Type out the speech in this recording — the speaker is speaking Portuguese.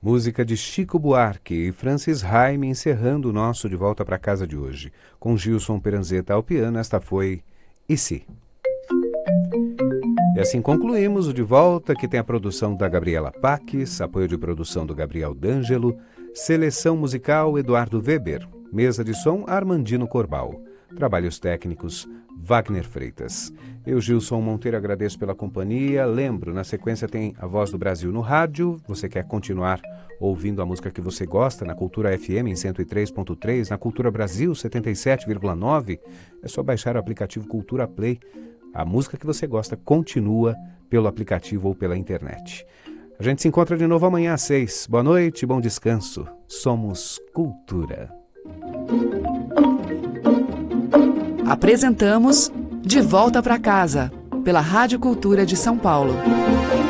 Música de Chico Buarque e Francis Raime encerrando o nosso De Volta para Casa de hoje. Com Gilson Peranzeta ao piano, esta foi E Se? E assim concluímos o De Volta, que tem a produção da Gabriela Paques, apoio de produção do Gabriel D'Angelo, seleção musical Eduardo Weber, mesa de som Armandino Corbal, trabalhos técnicos Wagner Freitas. Eu, Gilson Monteiro, agradeço pela companhia. Lembro, na sequência tem A Voz do Brasil no rádio. Você quer continuar ouvindo a música que você gosta na Cultura FM em 103.3, na Cultura Brasil 77,9? É só baixar o aplicativo Cultura Play. A música que você gosta continua pelo aplicativo ou pela internet. A gente se encontra de novo amanhã às 6. Boa noite, bom descanso. Somos Cultura. Apresentamos De Volta para Casa, pela Rádio Cultura de São Paulo.